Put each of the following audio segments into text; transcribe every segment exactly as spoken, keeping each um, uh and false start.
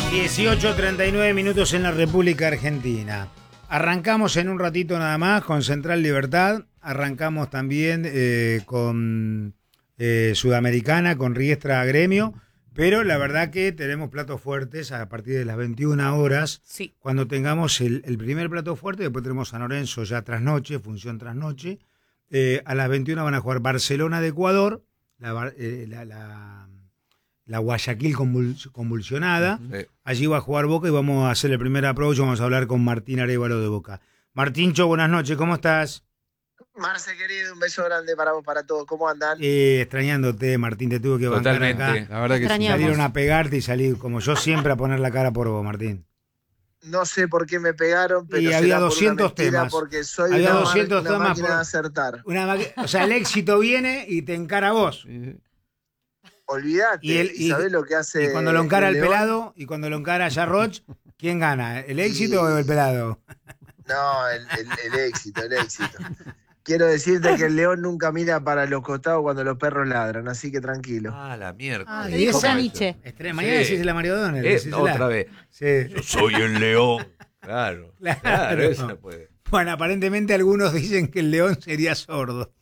dieciocho treinta y nueve minutos en la República Argentina. Arrancamos en un ratito nada más con Central Libertad. Arrancamos también eh, con eh, Sudamericana, con Riestra Gremio. Pero la verdad que tenemos platos fuertes a partir de las veintiuna horas. Sí. Cuando tengamos el, el primer plato fuerte, después tenemos San Lorenzo ya trasnoche, función trasnoche. Eh, a las veintiuna van a jugar Barcelona de Ecuador, la, eh, la, la, la Guayaquil convul, convulsionada. Sí. Allí va a jugar Boca y vamos a hacer el primer approach. Vamos a hablar con Martín Arévalo de Boca. Martíncho, buenas noches, ¿cómo estás? Marce, querido, un beso grande para vos, para todos. ¿Cómo andan? Eh, extrañándote, Martín, te tuve que bancar Totalmente, acá. La verdad que sí. Salieron a pegarte y salí, como yo siempre, a poner la cara por vos, Martín. No sé por qué me pegaron, pero y había doscientos temas. Porque soy había una, doscientos una temas máquina por... de acertar. Una maqu... O sea, el éxito viene y te encara vos. Olvídate, y, el, y, y sabés lo que hace. Y cuando lo encara el, el pelado, y cuando lo encara Jarroch, ¿quién gana? ¿El éxito y... o el pelado? No, el, el, el éxito, el éxito. Quiero decirte que el león nunca mira para los costados cuando los perros ladran, así que tranquilo. Ah, la mierda. Ah, y esa Nietzsche. Mañana sí. Decís la Mario Donner. Eh, otra vez. Sí. Yo soy el león. Claro, claro, claro, eso no puede. Bueno, aparentemente algunos dicen que el león sería sordo.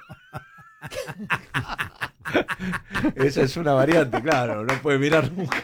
Esa es una variante, claro, no puede mirar nunca.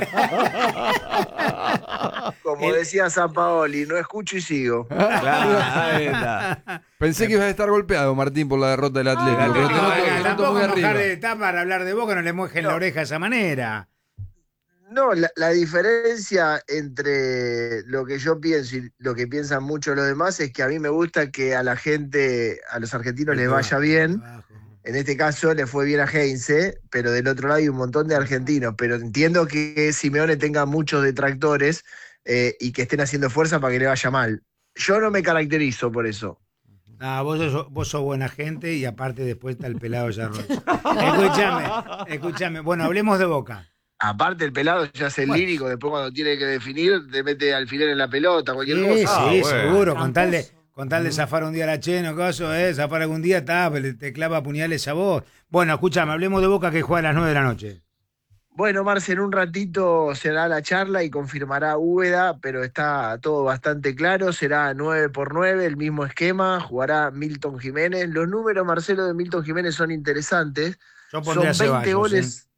Como el... decía San Paoli, no escucho y sigo. Claro, pensé que ibas a estar golpeado, Martín, por la derrota del Atlético. No, pero no, no, no, no, tampoco muy mojar de tapa para hablar de Boca, no le muejen no. la oreja de esa manera. No, la, la diferencia entre lo que yo pienso y lo que piensan muchos los demás es que a mí me gusta que a la gente, a los argentinos les vaya bien. En este caso le fue bien a Heinze, pero del otro lado hay un montón de argentinos. Pero entiendo que Simeone tenga muchos detractores eh, y que estén haciendo fuerza para que le vaya mal. Yo no me caracterizo por eso. Ah, vos sos, vos sos buena gente y aparte después está el pelado Jarroch. Escúchame, escúchame. Bueno, hablemos de Boca. Aparte el pelado ya es el bueno. lírico, después cuando tiene que definir te mete alfiler en la pelota, cualquier sí, cosa. Sí, ah, sí, bueno. seguro, con tal de... Con tal de zafar un día la Cheno, coso, eh, zafar algún día, está, te clava puñales a vos. Bueno, escúchame, hablemos de Boca que juega a las nueve de la noche. Bueno, Marce, en un ratito será la charla y confirmará Úbeda, pero está todo bastante claro, será nueve por nueve, el mismo esquema, jugará Milton Jiménez. Los números, Marcelo, de Milton Jiménez son interesantes. Yo pondría son veinte Ceballos, goles. ¿sí?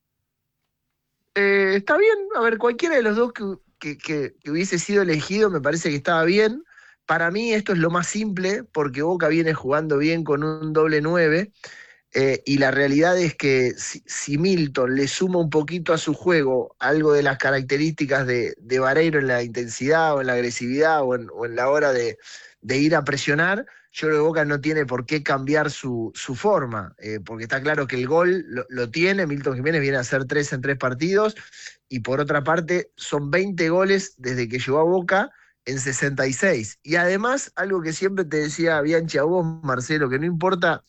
Eh, está bien, a ver, cualquiera de los dos que, que, que, que hubiese sido elegido me parece que estaba bien. Para mí esto es lo más simple, porque Boca viene jugando bien con un doble nueve, eh, y la realidad es que si, si Milton le suma un poquito a su juego algo de las características de, de Vareiro en la intensidad o en la agresividad o en, o en la hora de, de ir a presionar, yo creo que Boca no tiene por qué cambiar su, su forma, eh, porque está claro que el gol lo, lo tiene, Milton Jiménez viene a hacer tres en tres partidos, y por otra parte son veinte goles desde que llegó a Boca, en sesenta y seis. Y además, algo que siempre te decía Bianchi a vos, Marcelo, que no importa,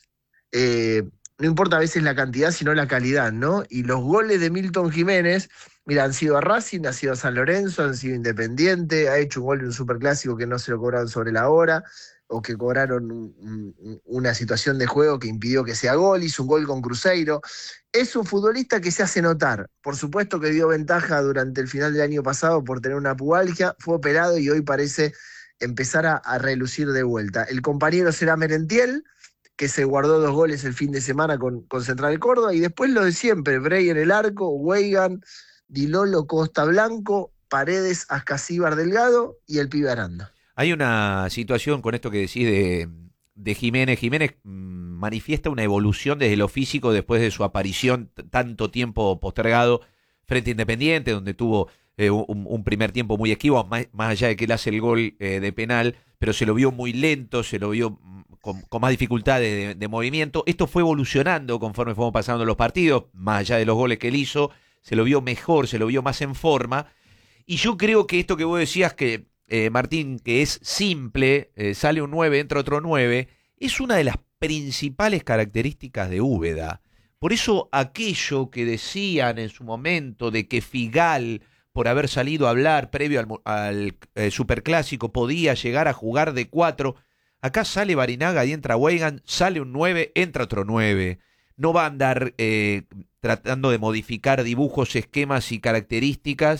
eh, no importa a veces la cantidad, sino la calidad, ¿no? Y los goles de Milton Jiménez, mira, han sido a Racing, han sido a San Lorenzo, han sido Independiente, ha hecho un gol en un superclásico que no se lo cobraron sobre la hora, o que cobraron un, un, una situación de juego que impidió que sea gol, hizo un gol con Cruzeiro. Es un futbolista que se hace notar. Por supuesto que dio ventaja durante el final del año pasado por tener una pubalgia, fue operado y hoy parece empezar a, a relucir de vuelta. El compañero será Merentiel, que se guardó dos goles el fin de semana con, con Central Córdoba, y después lo de siempre, Bray en el arco, Weigan, Di Lolo, Costa Blanco, Paredes, Ascasíbar Delgado y el pibe Aranda. Hay una situación con esto que decís de, de Jiménez. Jiménez mmm, manifiesta una evolución desde lo físico después de su aparición t- tanto tiempo postergado frente a Independiente, donde tuvo eh, un, un primer tiempo muy esquivo, más, más allá de que él hace el gol eh, de penal, pero se lo vio muy lento, se lo vio con, con más dificultades de, de movimiento. Esto fue evolucionando conforme fuimos pasando los partidos, más allá de los goles que él hizo, se lo vio mejor, se lo vio más en forma. Y yo creo que esto que vos decías que Eh, Martín, que es simple, eh, sale un nueve, entra otro nueve, es una de las principales características de Úbeda. Por eso aquello que decían en su momento de que Figal, por haber salido a hablar previo al, al eh, Superclásico, podía llegar a jugar de cuatro, acá sale Barinaga y entra Weigan, sale un nueve, entra otro nueve. No va a andar eh, tratando de modificar dibujos, esquemas y características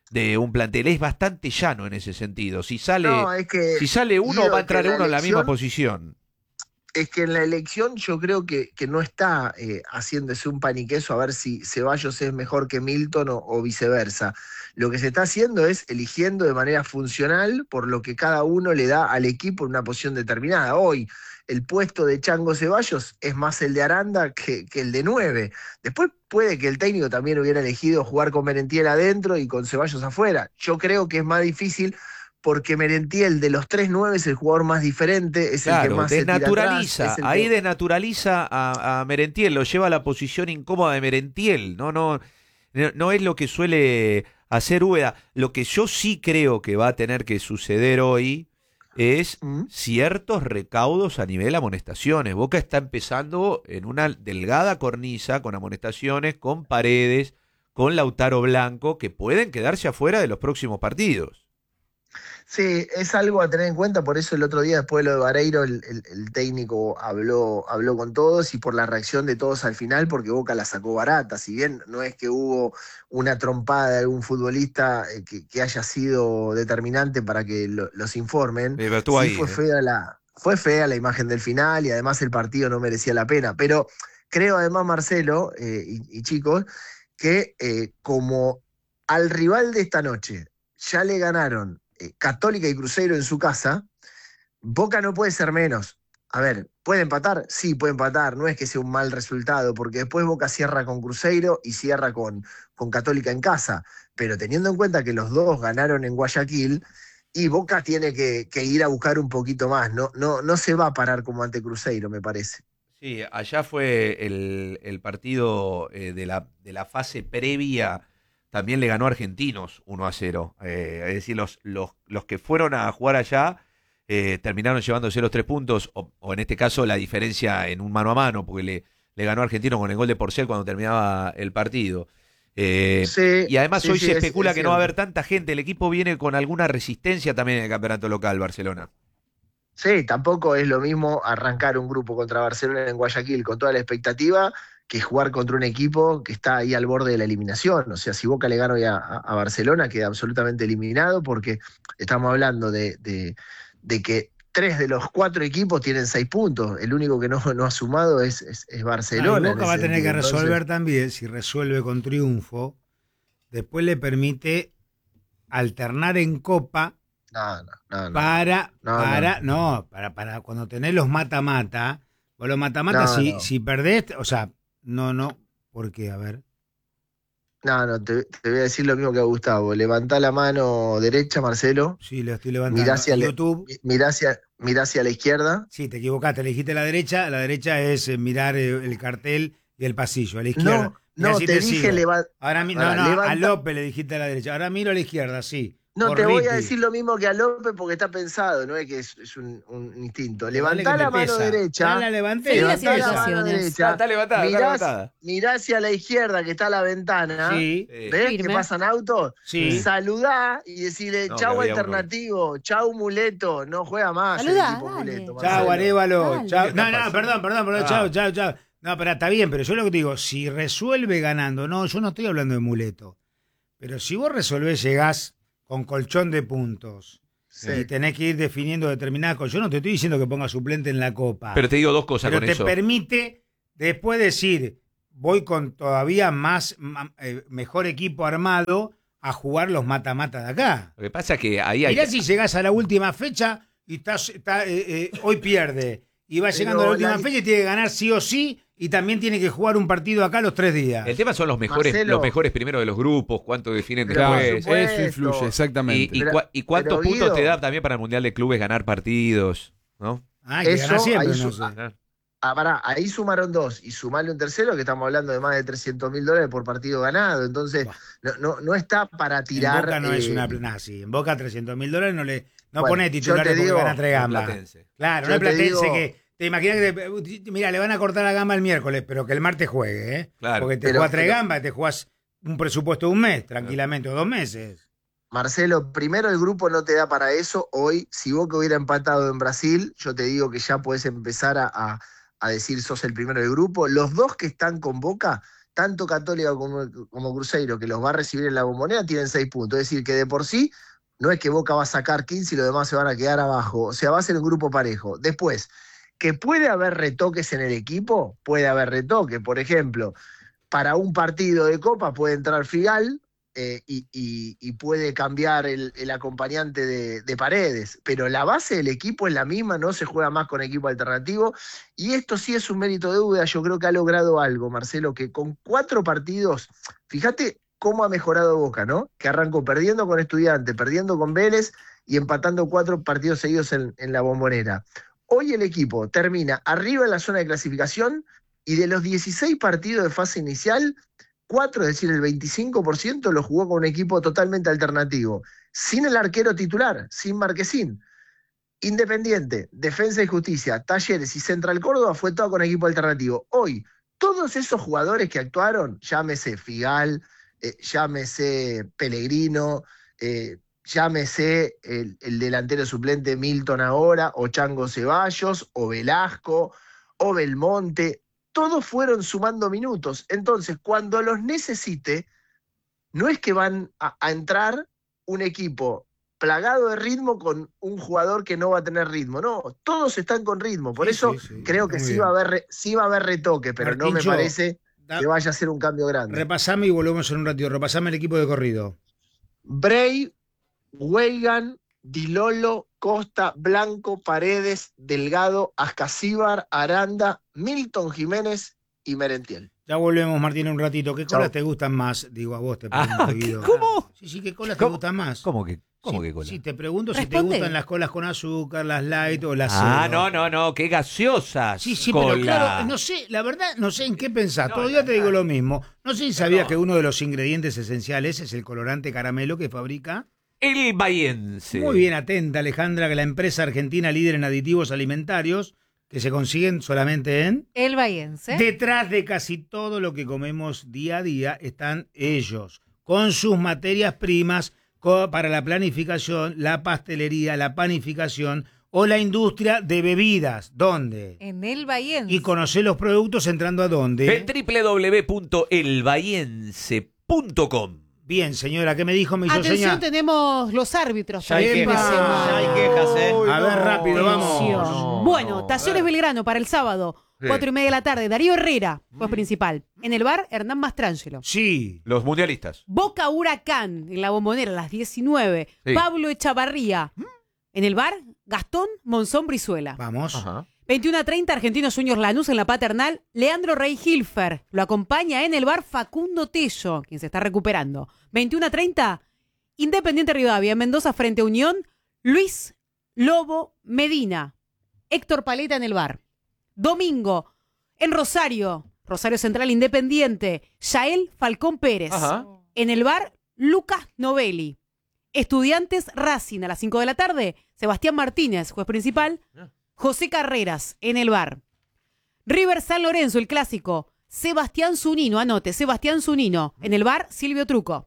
de un plantel. Es bastante llano en ese sentido. Si sale, No, es que, si sale uno, Guido, va a es que entrar la uno en la misma elección- posición. Es que en la elección yo creo que, que no está eh, haciéndose un pan y queso a ver si Ceballos es mejor que Milton o, o viceversa. Lo que se está haciendo es eligiendo de manera funcional por lo que cada uno le da al equipo en una posición determinada. Hoy el puesto de Chango Ceballos es más el de Aranda que, que el de nueve. Después puede que el técnico también hubiera elegido jugar con Merentiel adentro y con Ceballos afuera. Yo creo que es más difícil porque Merentiel de los tres nueve es el jugador más diferente, es el que Claro, más se tira atrás, desnaturaliza, es el ahí que- desnaturaliza a, a Merentiel, lo lleva a la posición incómoda de Merentiel, no, no, no, no es lo que suele hacer Úbeda. Lo que yo sí creo que va a tener que suceder hoy es ¿Mm? ciertos recaudos a nivel amonestaciones. Boca está empezando en una delgada cornisa con amonestaciones, con Paredes, con Lautaro Blanco, que pueden quedarse afuera de los próximos partidos. Sí, es algo a tener en cuenta, por eso el otro día, después de lo de Vareiro, el, el- el técnico habló, habló con todos y por la reacción de todos al final, porque Boca la sacó barata. Si bien no es que hubo una trompada de algún futbolista eh, que, que haya sido determinante para que lo- los informen, Eh, pero estuvo sí ahí, fue eh. fea la, fue fea la imagen del final y además el partido no merecía la pena. Pero creo además, Marcelo eh, y, y chicos, que eh, como al rival de esta noche ya le ganaron eh, Católica y Cruzeiro en su casa, Boca no puede ser menos. A ver, ¿puede empatar? Sí, puede empatar. No es que sea un mal resultado, porque después Boca cierra con Cruzeiro y cierra con, con Católica en casa. Pero teniendo en cuenta que los dos ganaron en Guayaquil, y Boca tiene que, que ir a buscar un poquito más. No, no, no se va a parar como ante Cruzeiro, me parece. Sí, allá fue el, el partido eh, de, la, de la fase previa, también le ganó a Argentinos uno a cero. Eh, es decir, los, los, los que fueron a jugar allá eh, terminaron llevándose los tres puntos, o, o en este caso la diferencia en un mano a mano, porque le, le ganó a Argentinos con el gol de Porcel cuando terminaba el partido. Eh, Sí, y además sí, hoy sí, se es- especula es que no va a haber cierto. tanta gente, el equipo viene con alguna resistencia también en el campeonato local, Barcelona. Sí, tampoco es lo mismo arrancar un grupo contra Barcelona en Guayaquil con toda la expectativa que jugar contra un equipo que está ahí al borde de la eliminación. O sea, si Boca le gana hoy a, a- a Barcelona, queda absolutamente eliminado porque estamos hablando de, de- de que tres de los cuatro equipos tienen seis puntos. El único que no, no ha sumado es, es- es Ah, y Barcelona en Boca ese va a tener sentido. que Entonces, resolver también, si resuelve con triunfo, después le permite alternar en Copa no, no, no, no. para, No, para, no, para, para cuando tenés los mata-mata, o los mata-mata, No, si, no. si perdés, o sea, no, no, ¿por qué? A ver. No, no, te, te voy a decir lo mismo que a Gustavo. Levantá la mano derecha, Marcelo. Sí, lo estoy Mirá levantando. hacia, En la- YouTube, mirá hacia, mirá hacia la izquierda. sí, te equivocaste, elegiste la derecha, la derecha es eh, mirar eh, el cartel y el pasillo, a la izquierda. No, Y no, así te te dije sigo. leva- Ahora, mi- no, Pará, no, a levanta- López le dijiste a la derecha, ahora miro a la izquierda, sí. No te voy a Gorriti. decir lo mismo que a López porque está pensado, no es que es, es un, un instinto. Pero dale Levantá que me la mano pesa. derecha. Ya la levanté. Seguí me Levantá haciendo la pesa. mano situaciones. derecha. Está levantada, está mirás, levantada. mirá hacia la izquierda que está la ventana. Sí, ¿Ves Firme. que pasan autos? sí. Saludá y decirle No, que chau había uno. alternativo, chau muleto. No juega más Saludá, el equipo dale. muleto. Chao, Marcelo. Arevalo. Dale. Chao. ¿Qué está No, no, pasando? perdón, perdón, perdón. Ah. Chao, chao, chao. No, pero está bien, pero yo lo que te digo, si resuelve ganando, no, yo no estoy hablando de muleto. Pero si vos resolvés, llegás con colchón de puntos Sí. y tenés que ir definiendo determinadas cosas. Yo no te estoy diciendo que ponga suplente en la Copa. Pero te digo dos cosas pero con te eso. permite después decir, voy con todavía más, ma- eh, mejor equipo armado a jugar los mata-mata de acá. Lo que pasa es que ahí hay... Mirá si llegás a la última fecha y estás, está, eh, eh, hoy pierde. Y va Pero llegando a la última la- fecha y tiene que ganar sí o sí. Y también tiene que jugar un partido acá los tres días. El tema son los mejores, Marcelo. los mejores primeros de los grupos, cuánto definen Pero Claro, por después. supuesto. eso influye, Y, exactamente. y, Pero- cua- y cuántos pero, puntos Guido, te da también para el Mundial de Clubes ganar partidos, ¿no? Ah, que Eso, gana siempre, ahí no su- sé. Ah, pará, ahí sumaron dos y sumarle un tercero que estamos hablando de más de trescientos mil dólares por partido ganado. Entonces, Buah. no, no, no está para En tirar. Boca no es eh, una plana así. En Boca trescientos mil dólares no le no Bueno, pone yo titular te porque digo, gana tres gambas. Platense. Claro, Yo no es te platense digo- que te imaginas que te- mira, le van a cortar la gamba el miércoles, pero que el martes juegue, ¿eh? Claro. Porque te Pero- juegas tres pero- gambas, te jugás un presupuesto de un mes tranquilamente o dos meses. Marcelo, primero el grupo no te da para eso. Hoy, si Boca hubiera empatado en Brasil, yo te digo que ya puedes empezar a, a- a decir sos el primero del grupo. Los dos que están con Boca tanto Católica como, como Cruzeiro, que los va a recibir en la Bombonera, tienen seis puntos. Es decir, que de por sí no es que Boca va a sacar quince y los demás se van a quedar abajo. O sea, va a ser un grupo parejo. Después, que puede haber retoques en el equipo, puede haber retoques. Por ejemplo, para un partido de Copa puede entrar Figal eh, y, y, y puede cambiar el, el acompañante de, de Paredes. Pero la base del equipo es la misma, no se juega más con equipo alternativo. Y esto sí es un mérito de duda. Yo creo que ha logrado algo, Marcelo, que con cuatro partidos, fíjate cómo ha mejorado Boca, ¿no? Que arrancó perdiendo con Estudiantes, perdiendo con Vélez y empatando cuatro partidos seguidos en, en la Bombonera. Hoy el equipo termina arriba en la zona de clasificación y de los dieciséis partidos de fase inicial, cuatro, es decir, el veinticinco por ciento lo jugó con un equipo totalmente alternativo, sin el arquero titular, sin Marquesín. Independiente, Defensa y Justicia, Talleres y Central Córdoba fue todo con equipo alternativo. Hoy, todos esos jugadores que actuaron, llámese Figal, Eh, llámese Pellegrino, eh, llámese el, el delantero suplente Milton ahora, o Chango Ceballos, o Velasco, o Belmonte, todos fueron sumando minutos. Entonces, cuando los necesite, no es que van a, a entrar un equipo plagado de ritmo con un jugador que no va a tener ritmo, no, todos están con ritmo, por Sí, eso sí, sí, creo que muy sí bien. va, a haber re, sí va a haber retoque, pero no me Martincho, parece da- que vaya a ser un cambio grande. repasame y volvemos en un ratito. Repasame el equipo de corrido. Bray, Weigan, Di Lolo, Costa, Blanco, Paredes, Delgado, Ascasíbar, Aranda, Milton Jiménez y Merentiel. Ya volvemos, Martín, en un ratito. ¿Qué colas Chau. te gustan más? Digo, a vos te pregunto, Ah, ¿qué? Guido. ¿Cómo? Sí, sí, ¿qué colas ¿Cómo? te gustan más? ¿Cómo que, cómo sí, que cola? Sí, te pregunto si te Responde. gustan las colas con azúcar, las light o las Ah, cero. no, no, no, qué gaseosas. Sí, sí, cola. pero claro, no sé, la verdad, no sé en qué pensás. No, Todavía no, te digo no. lo mismo. No sé si sabías No. que uno de los ingredientes esenciales es el colorante caramelo que fabrica. El Bahiense. Muy bien, atenta, Alejandra, que la empresa argentina líder en aditivos alimentarios que se consiguen solamente en... El Bahiense. Detrás de casi todo lo que comemos día a día están ellos, con sus materias primas co- para la planificación, la pastelería, la panificación o la industria de bebidas. ¿Dónde? En el Bahiense. Y conocer los productos entrando a dónde. En doble u doble u doble u punto el bahiense punto com. Bien, señora, ¿qué me dijo? Me hizo Atención, señal. tenemos los árbitros. Ya hay para el fin de quejas, semana. ya hay quejas, ¿eh? A ver, rápido, vamos. Atención. No, bueno, no, Talleres eh. Belgrano para el sábado, Sí. cuatro y media de la tarde. Darío Herrera, juez principal. En el bar, Hernán Mastrangelo. Sí. Los mundialistas. Boca Huracán, en la Bombonera, a las diecinueve. Sí. Pablo Echavarría. En el bar, Gastón Monzón Brizuela. Vamos. Ajá. veintiuno a treinta, Argentinos Juniors Lanús en la Paternal. Leandro Rey Hilfer. Lo acompaña en el bar Facundo Tello, quien se está recuperando. veintiuno a treinta, Independiente Rivadavia. En Mendoza frente a Unión, Luis Lobo Medina. Héctor Paleta en el bar. Domingo, en Rosario, Rosario Central Independiente, Yael Falcón Pérez. Ajá. En el bar, Lucas Novelli. Estudiantes Racing a las cinco de la tarde, Sebastián Martínez, juez principal. José Carreras en el bar. River San Lorenzo, el clásico. Sebastián Zunino, anote, Sebastián Zunino. En el bar, Silvio Truco.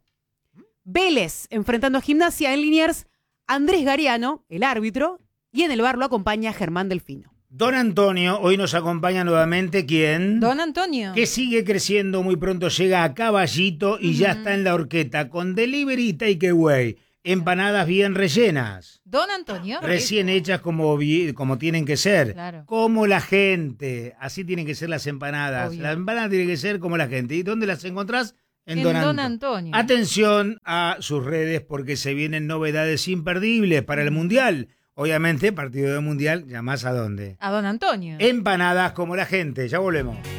Vélez, enfrentando a Gimnasia en Liniers, Andrés Gariano, el árbitro. Y en el bar lo acompaña Germán Delfino. Don Antonio, hoy nos acompaña nuevamente, ¿quién? Don Antonio. Que sigue creciendo, muy pronto llega a Caballito y ya está en la horqueta con delivery y takeaway. Empanadas bien rellenas, Don Antonio. recién hechas como, vi- como tienen que ser, Claro. como la gente. Así tienen que ser las empanadas. Obvio. Las empanadas tienen que ser como la gente. ¿Y dónde las encontrás? En, En Don, Don Anto- Antonio. Atención a sus redes porque se vienen novedades imperdibles para el Mundial. Obviamente, partido de Mundial, llamás a dónde. A Don Antonio. Empanadas como la gente. Ya volvemos.